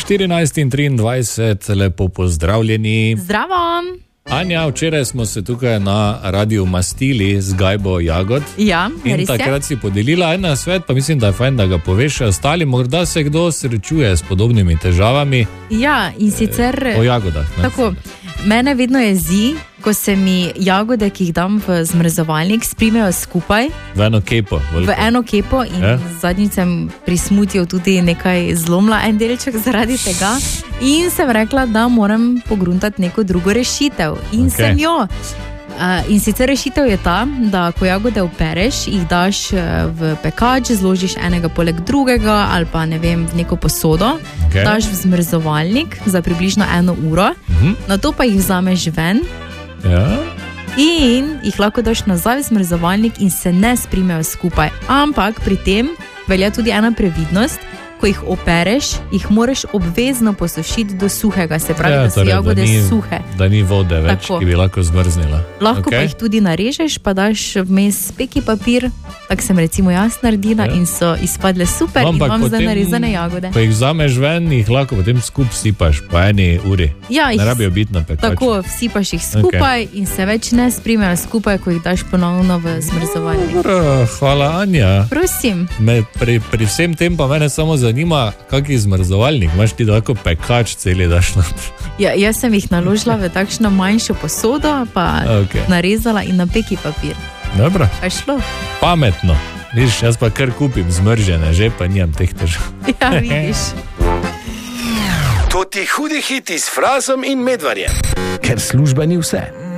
14:23, lepo pozdravljeni. Zdravo. Anja, včeraj smo se tukaj na radiju mastili z gajbo jagod. Ja, in takrat si podelila en nasvet, pa mislim, da je fajn, da ga poveš ostali. Morda se kdo srečuje s podobnimi težavami. Ja, in sicer o jagodah. Ne? Tako, mene vedno jezi, ko se mi jagode, ki jih dam v zmrzovalnik, sprimejo skupaj. V eno kepo. V eno kepo in zadnjič sem pri smutiju tudi nekaj zlomila en delček zaradi tega. In sem rekla, da moram pogruntati neko drugo rešitev. In sem jo. In sicer rešitev je ta, da ko jagode opereš, jih daš v pekač, zložiš enega poleg drugega ali pa ne vem, v neko posodo, daš v zmrzovalnik za približno 1 uro, nato pa jih vzameš ven in jih lahko daš nazaj v zmrzovalnik in se ne sprimejo skupaj. Ampak pri tem velja tudi ena previdnost. Ko jih opereš, jih moraš obvezno posušiti do suhega, se pravi, da so jagode suhe. Da ni vode več, ki bi lahko zmrznila. Lahko pa jih tudi narežeš, pa daš vmes peki papir, tako sem recimo jaz naredila in so izpadle super. In imam zdaj narezane jagode. Ko jih vzameš ven, jih lahko potem skup sipaš po 1 uri. Ja, ne rabijo biti na pekaču. Tako, sipaš jih skupaj in se več ne sprimejo skupaj, ko jih daš ponovno v zmrzovalnik. Hvala, Anja. Prosim. Pri vsem tem pa mene samo zanima, kak je zmrzovalnik. Imaš ti tako pekač celi daš na... Ja, jaz sem jih naložila v takšno manjšo posodo, pa narezala in na peki papir. Dobro. Pa je šlo. Pametno. Vidiš, jaz pa kar kupim zmržene, že pa nimam teh težav. Ja, vidiš. To ti hudi hiti s Frazom in Medvarjem. Ker služba ni vse.